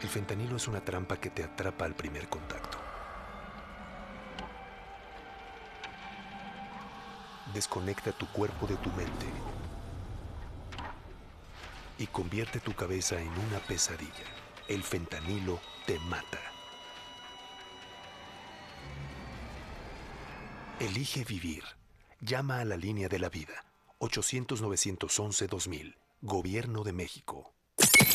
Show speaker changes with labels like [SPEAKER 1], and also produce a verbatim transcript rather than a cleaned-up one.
[SPEAKER 1] El fentanilo es una trampa que te atrapa al primer contacto. Desconecta tu cuerpo de tu mente y convierte tu cabeza en una pesadilla. El fentanilo te mata. Elige vivir. Llama a la línea de la vida. ochocientos, nueve once, dos mil. Gobierno de México.